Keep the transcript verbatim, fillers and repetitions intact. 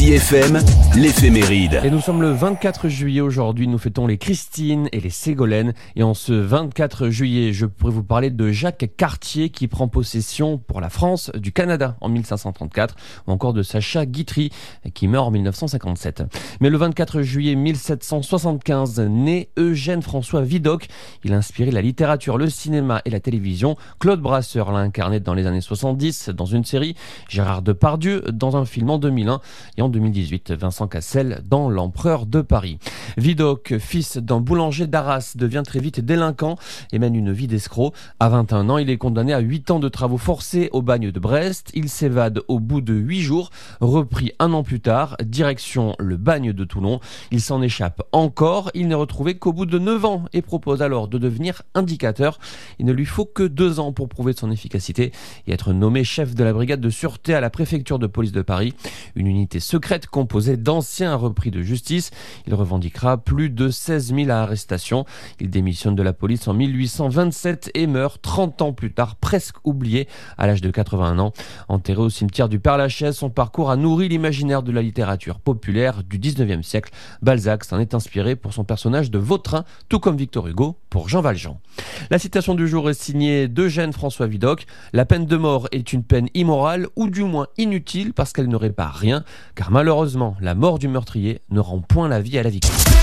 Easy F M, l'éphéméride. Et nous sommes le vingt-quatre juillet aujourd'hui, nous fêtons les Christine et les Ségolène. Et en ce vingt-quatre juillet, je pourrais vous parler de Jacques Cartier qui prend possession pour la France du Canada en mille cinq cent trente-quatre, ou encore de Sacha Guitry qui meurt en mille neuf cent cinquante-sept. Mais le vingt-quatre juillet mille sept cent soixante-quinze, naît Eugène François Vidocq. Il a inspiré la littérature, le cinéma et la télévision. Claude Brasseur l'a incarné dans les années soixante-dix dans une série, Gérard Depardieu dans un film en deux mille un et en deux mille dix-huit, Vincent Cassel dans L'Empereur de Paris. Vidocq, fils d'un boulanger d'Arras, devient très vite délinquant et mène une vie d'escroc. À vingt et un ans, il est condamné à huit ans de travaux forcés au bagne de Brest. Il s'évade au bout de huit jours, repris un an plus tard, direction le bagne de Toulon. Il s'en échappe encore, il n'est retrouvé qu'au bout de neuf ans et propose alors de devenir indicateur. Il ne lui faut que deux ans pour prouver son efficacité et être nommé chef de la brigade de sûreté à la préfecture de police de Paris, une unité secrète composée d'anciens repris de justice. Il revendiquera plus de seize mille arrestations. Il démissionne de la police en mille huit cent vingt-sept et meurt trente ans plus tard, presque oublié, à l'âge de quatre-vingt-un ans. Enterré au cimetière du Père-Lachaise, son parcours a nourri l'imaginaire de la littérature populaire du dix-neuvième siècle. Balzac s'en est inspiré pour son personnage de Vautrin, tout comme Victor Hugo pour Jean Valjean. La citation du jour est signée d'Eugène François Vidocq. La peine de mort est une peine immorale ou du moins inutile parce qu'elle ne répare rien, car malheureusement la mort du meurtrier ne rend point la vie à la victime.